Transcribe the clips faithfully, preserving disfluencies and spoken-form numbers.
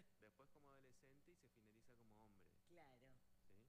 después como adolescente y se finaliza como hombre. Claro. ¿Sí?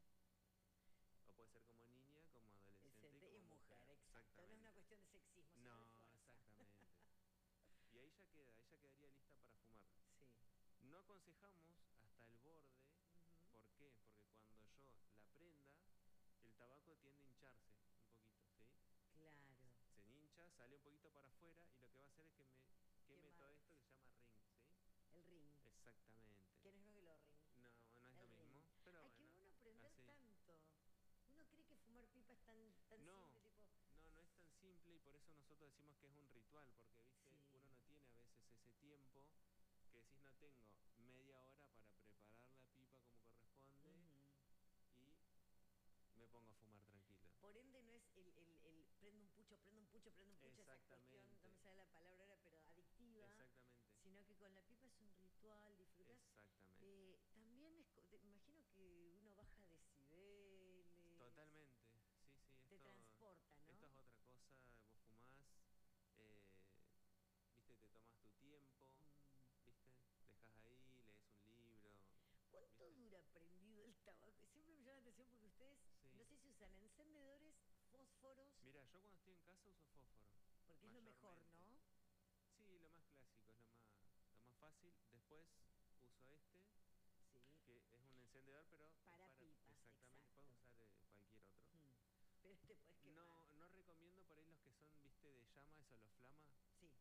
O puede ser como niña, como adolescente y Adolescente como y mujer, mujer. exacto. No es una Exactamente. cuestión de sexismo, sino de No, fuerza. exactamente. Y ahí ya queda, ella quedaría lista para fumar. Sí. No aconsejamos hasta el borde. Ujú. ¿Por qué? Porque cuando yo la prenda, el tabaco tiende a hincharse un poquito, ¿sí? Claro. Se hincha, sale un poquito para afuera y lo que va a hacer es que me queme Quemar. todo esto que se llama ring, ¿sí? El ring. Exactamente. Que no es lo que lo ring. No, no es El lo ring. mismo, pero Ay, bueno, qué bueno aprender así. tanto. Uno cree que fumar pipa es tan, tan No, simple, tipo... no, no es tan simple y por eso nosotros decimos que es un ritual, porque viste, Sí. uno no tiene a veces ese tiempo que decís no tengo media hora para preparar la pipa como corresponde Ujú. y me pongo a fumar tranquilo. Por ende no es el, el, el prendo un pucho, prendo un pucho, prendo un pucho, esa cuestión, no me sale la palabra ahora, pero adictiva. Exactamente. Sino que con la pipa es un ritual, disfrutás. Exactamente. Eh, también es, me imagino que uno baja decibeles. Totalmente, sí, sí. Esto, te transporta, ¿no? Esto es otra cosa, vos fumás, eh, viste, te tomas tu tiempo, mm. viste, dejas ahí, lees un libro. ¿Cuánto ¿viste? dura prendido el tabaco? Siempre me llama la atención porque ustedes, sí. no sé si usan encendedores, fósforos. Mira, yo cuando estoy en casa uso fósforo. Porque es lo mejor, ¿no? Sí, lo más clásico, es lo más, lo más fácil. Después uso este, sí. que es un encendedor, pero para, para pipas, exactamente, exacto. puedes usar eh, cualquier otro. Hmm. Pero te puedes quemar. No, no recomiendo por ahí los que son, viste, de llama, eso, los flama. Sí.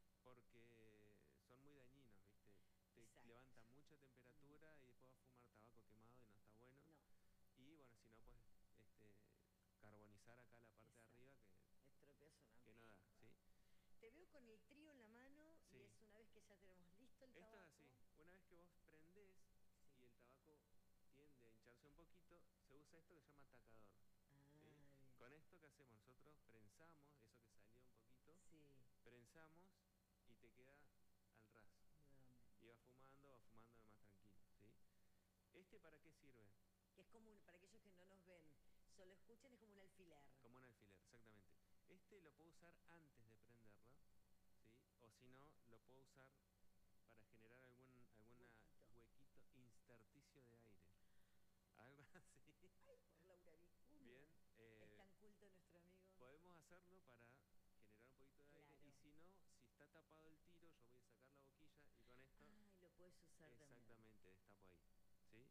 Porque son muy dañinos, viste. Te exacto. levanta mucha temperatura mm. y después vas a fumar tabaco quemado y no está bueno. No. Y bueno, si no, pues este, carbonizar acá la parte exacto. de arriba que, estropeas una que no da, ¿sí? Te veo con el trío en la mano sí. y es una vez que ya tenemos listo el Esto tabaco. Esto es así, una vez que vos prendés sí. y el tabaco tiende a hincharse un poquito, se usa esto que se llama atacador. Ah, ¿sí? Con esto que hacemos nosotros, prensamos, eso que salió un poquito, sí. prensamos y te queda al ras. No. Y vas fumando, vas fumando más tranquilo, ¿sí? ¿Este para qué sirve? Que es como, un, para aquellos que no nos ven, solo escuchan, es como un alfiler. Como un alfiler, exactamente. Este lo puedo usar antes de prenderlo, ¿sí? O si no, lo puedo usar para generar algún alguna huequito, huequito intersticio de aire. Algo así. Ay, por Laura Vicuña. Bien. Eh, es tan culto nuestro amigo. Podemos hacerlo para generar un poquito de claro. aire y si no, si está tapado el tiro, yo voy a sacar la boquilla y con esto... Ah, y lo puedes usar exactamente, también. Exactamente, destapo ahí. ¿Sí?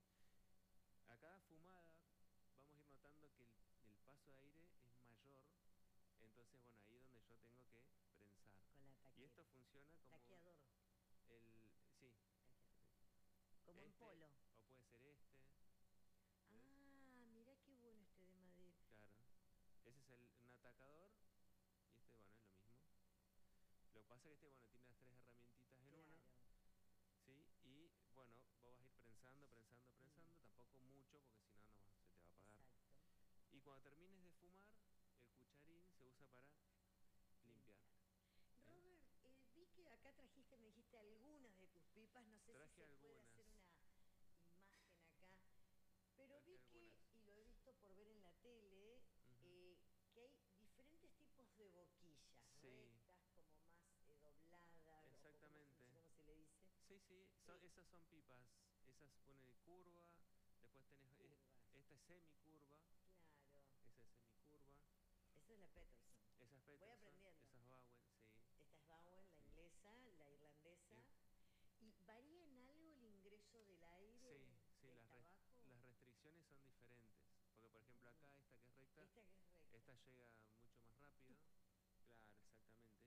A cada fumada vamos a ir notando que el, el paso de aire es mayor. Entonces, bueno, ahí es donde yo tengo que prensar. Con la y esto funciona como... taqueador. El, sí. Como este, en polo. O puede ser este. ¿ves? Ah, mirá qué bueno este de madera. Claro. Ese es el, un atacador y este, bueno, es lo mismo. Lo que pasa es que este, bueno, tiene las tres herramientitas en claro. una. ¿Sí? Y, bueno, vos vas a ir prensando, prensando, prensando. Mm. Tampoco mucho porque si no, no se te va a apagar. Exacto. Y cuando termines de fumar, el cucharín se usa para limpiar. Robert, eh, vi que acá trajiste, me dijiste algunas de tus pipas, no sé Traje si se algunas. puede hacer una imagen acá, pero Traje vi algunas. que, y lo he visto por ver en la tele, uh-huh. eh, que hay diferentes tipos de boquillas, sí. rectas, como más eh, dobladas, exactamente. O como, ¿cómo se le dice? Sí, sí, son, eh, esas son pipas, esas pone curva, después tenés, eh, esta es semicurva. Claro. Esa es semicurva. Esa es la Peterson. Esa es Peterson. Voy aprendiendo. Esa es Bowen, sí. Esta es Bowen, la sí. inglesa, la irlandesa. Sí. ¿Y varía en algo el ingreso del aire? Sí, sí, del las, tabaco? Rest las restricciones son diferentes. Porque, por ejemplo, acá esta que es recta, esta, que es recta. esta llega mucho más rápido. Claro, exactamente.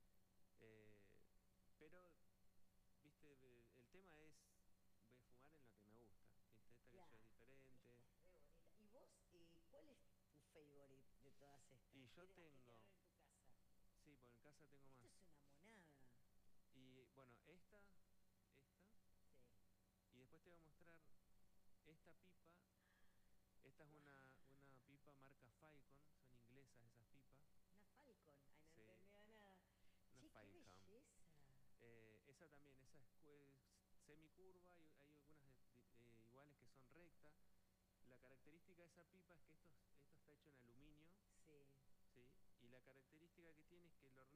Eh, pero, viste, el tema es voy a fumar en lo que me gusta. ¿Viste? Esta claro. que ya es diferente. Esta es re bonita. ¿Y vos, eh, cuál es tu favorite de todas estas? Y yo de tengo... las que en tu casa. Sí, porque en casa tengo más. Esto es una monada. Y bueno, esta, esta. Sí. Y después te voy a mostrar esta pipa. Esta es wow. una, una pipa marca Falcon, son inglesas esas pipas. Una Falcon, ay, no sí. entendía nada. Una Che, Falcon. qué belleza. Eh, esa también, esa es, es semicurva y hay algunas eh, iguales que son rectas. La característica de esa pipa es que esto, esto está hecho en aluminio. Sí. ¿Sí? Y la característica que tiene es que lo